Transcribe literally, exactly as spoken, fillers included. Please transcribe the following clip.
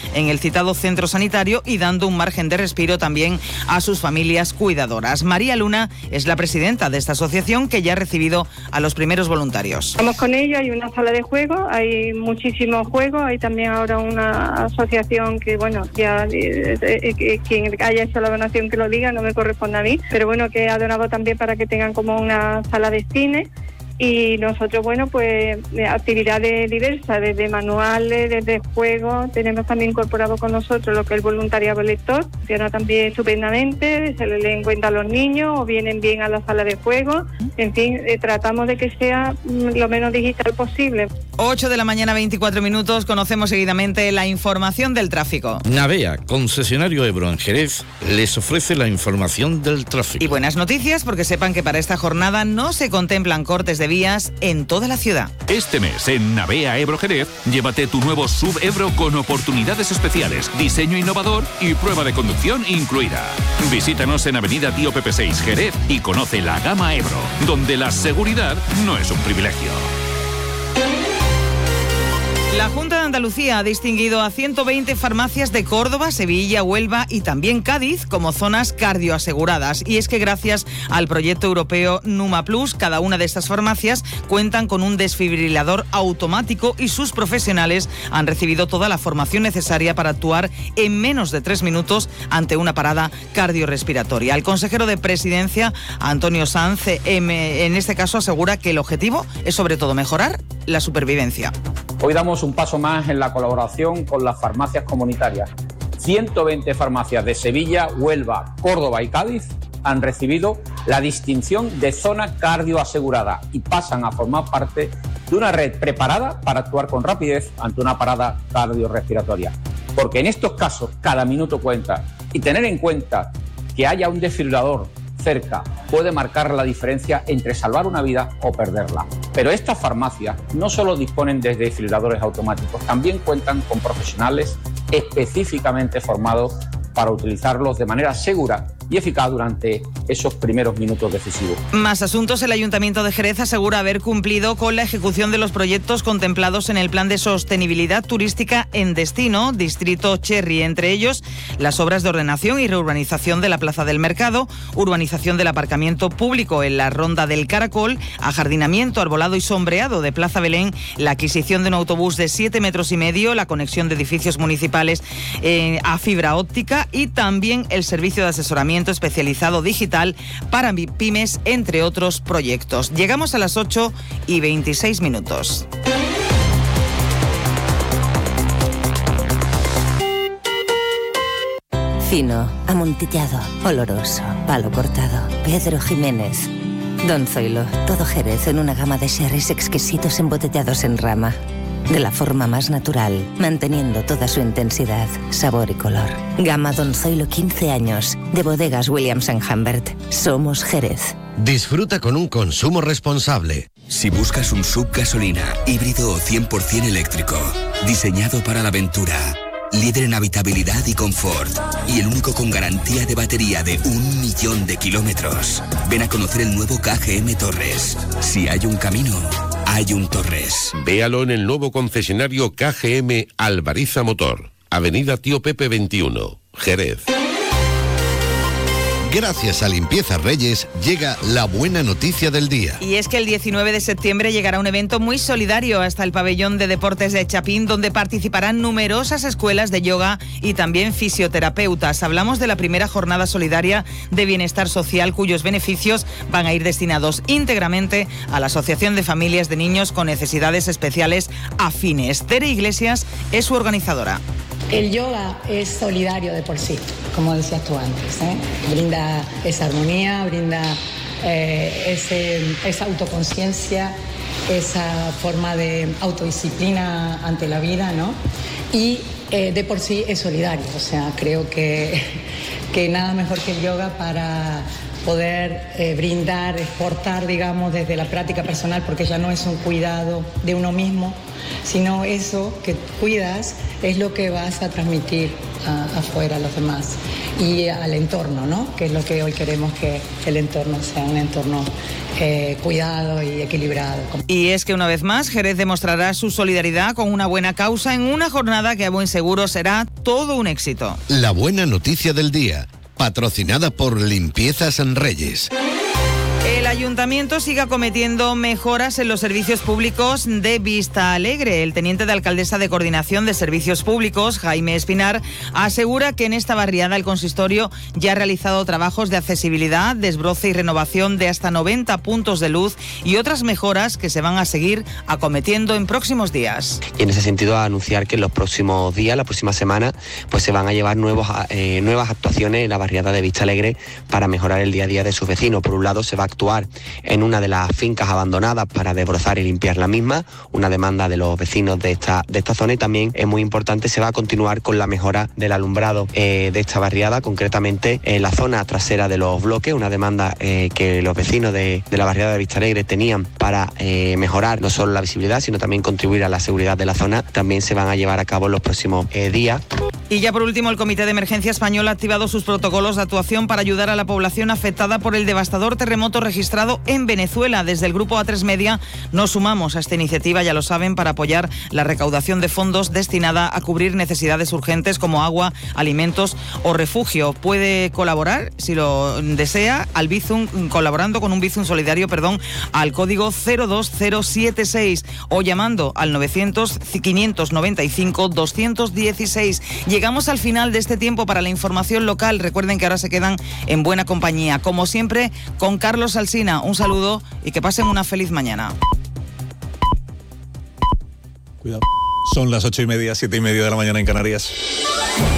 en el citado centro sanitario y dando un margen de respiro también a sus familias cuidadoras. María Luna es la presidenta de esta asociación, que ya ha recibido a los primeros voluntarios. Estamos con ellos, hay una sala de juego, hay muchísimos juegos, hay también ahora una asociación que, bueno, ya eh, eh, quien haya hecho la donación que lo diga, no me corresponde a mí, pero bueno, que ha donado también para que tengan como una sala de cine. Y nosotros, bueno, pues actividades diversas, desde manuales, desde juegos. Tenemos también incorporado con nosotros lo que es el voluntariado lector. Funciona también estupendamente, se le leen cuenta a los niños o vienen bien a la sala de juegos. En fin, eh, tratamos de que sea mm, lo menos digital posible. ocho de la mañana, veinticuatro minutos. Conocemos seguidamente la información del tráfico. Navea, concesionario Ebro en Jerez, les ofrece la información del tráfico. Y buenas noticias, porque sepan que para esta jornada no se contemplan cortes de vías en toda la ciudad. Este mes en Navea Ebro Jerez, llévate tu nuevo S U V Ebro con oportunidades especiales, diseño innovador y prueba de conducción incluida. Visítanos en Avenida Tío Pepe seis Jerez y conoce la gama Ebro, donde la seguridad no es un privilegio. La Junta de Andalucía ha distinguido a ciento veinte farmacias de Córdoba, Sevilla, Huelva y también Cádiz como zonas cardioaseguradas. Y es que gracias al proyecto europeo Numa Plus, cada una de estas farmacias cuentan con un desfibrilador automático y sus profesionales han recibido toda la formación necesaria para actuar en menos de tres minutos ante una parada cardiorrespiratoria. El consejero de Presidencia, Antonio Sanz, en este caso asegura que el objetivo es sobre todo mejorar la supervivencia. Hoy damos un paso más en la colaboración con las farmacias comunitarias. ciento veinte farmacias de Sevilla, Huelva, Córdoba y Cádiz han recibido la distinción de zona cardioasegurada y pasan a formar parte de una red preparada para actuar con rapidez ante una parada cardiorrespiratoria. Porque en estos casos cada minuto cuenta, y tener en cuenta que haya un desfibrilador cerca puede marcar la diferencia entre salvar una vida o perderla. Pero estas farmacias no solo disponen de desfibriladores automáticos, también cuentan con profesionales específicamente formados para utilizarlos de manera segura y eficaz durante esos primeros minutos decisivos. Más asuntos. El Ayuntamiento de Jerez asegura haber cumplido con la ejecución de los proyectos contemplados en el Plan de Sostenibilidad Turística en Destino, Distrito Cherry, entre ellos las obras de ordenación y reurbanización de la Plaza del Mercado, urbanización del aparcamiento público en la Ronda del Caracol, ajardinamiento, arbolado y sombreado de Plaza Belén, la adquisición de un autobús de siete metros y medio, la conexión de edificios municipales eh, a fibra óptica y también el servicio de asesoramiento especializado digital para pymes, entre otros proyectos. Llegamos a las ocho y veintiséis minutos. Fino, amontillado, oloroso, palo cortado, Pedro Jiménez. Don Zoilo, todo Jerez en una gama de sherries exquisitos embotellados en rama. De la forma más natural, manteniendo toda su intensidad, sabor y color. Gama Don Zoilo quince años, de Bodegas Williams and Humbert. Somos Jerez. Disfruta con un consumo responsable. Si buscas un sub gasolina, híbrido o cien por ciento eléctrico, diseñado para la aventura, líder en habitabilidad y confort, y el único con garantía de batería de un millón de kilómetros, ven a conocer el nuevo K G M Torres. Si hay un camino, hay un Torres. Véalo en el nuevo concesionario K G M Alvariza Motor, Avenida Tío Pepe veintiuno, Jerez. Gracias a Limpiezas Reyes llega la buena noticia del día. Y es que el diecinueve de septiembre llegará un evento muy solidario hasta el pabellón de deportes de Chapín, donde participarán numerosas escuelas de yoga y también fisioterapeutas. Hablamos de la primera jornada solidaria de bienestar social, cuyos beneficios van a ir destinados íntegramente a la Asociación de Familias de Niños con Necesidades Especiales Afines. Tere Iglesias es su organizadora. El yoga es solidario de por sí, como decías tú antes, ¿eh? Brinda esa armonía, brinda eh, ese, esa autoconciencia, esa forma de autodisciplina ante la vida, ¿no? Y eh, de por sí es solidario, o sea, creo que, que nada mejor que el yoga para poder eh, brindar, exportar, digamos, desde la práctica personal, porque ya no es un cuidado de uno mismo, sino eso que cuidas es lo que vas a transmitir a, afuera a los demás y al entorno, ¿no? Que es lo que hoy queremos, que el entorno sea un entorno eh, cuidado y equilibrado. Y es que una vez más Jerez demostrará su solidaridad con una buena causa en una jornada que a buen seguro será todo un éxito. La buena noticia del día, patrocinada por Limpiezas Reyes. El ayuntamiento sigue acometiendo mejoras en los servicios públicos de Vista Alegre. El teniente de alcaldesa de Coordinación de Servicios Públicos, Jaime Espinar, asegura que en esta barriada el consistorio ya ha realizado trabajos de accesibilidad, desbroce y renovación de hasta noventa puntos de luz y otras mejoras que se van a seguir acometiendo en próximos días. Y en ese sentido a anunciar que en los próximos días, la próxima semana, pues se van a llevar nuevos, eh, nuevas actuaciones en la barriada de Vista Alegre para mejorar el día a día de sus vecinos. Por un lado, se va a actuar en una de las fincas abandonadas para desbrozar y limpiar la misma, una demanda de los vecinos de esta, de esta zona, y también es muy importante, se va a continuar con la mejora del alumbrado eh, de esta barriada, concretamente en la zona trasera de los bloques, una demanda eh, que los vecinos de, de la barriada de Vista Alegre tenían para eh, mejorar no solo la visibilidad, sino también contribuir a la seguridad de la zona. También se van a llevar a cabo en los próximos eh, días. Y ya por último, el Comité de Emergencia Español ha activado sus protocolos de actuación para ayudar a la población afectada por el devastador terremoto registrado en Venezuela. Desde el Grupo A tres Media nos sumamos a esta iniciativa, ya lo saben, para apoyar la recaudación de fondos destinada a cubrir necesidades urgentes como agua, alimentos o refugio. Puede colaborar, si lo desea, al Bizum, colaborando con un Bizum solidario, perdón, al código cero dos cero siete seis o llamando al novecientos, quinientos noventa y cinco, doscientos dieciséis. Llegamos al final de este tiempo para la información local. Recuerden que ahora se quedan en buena compañía, como siempre, con Carlos Alsina. Un saludo y que pasen una feliz mañana. Cuidado. Son las ocho y media, siete y media de la mañana en Canarias.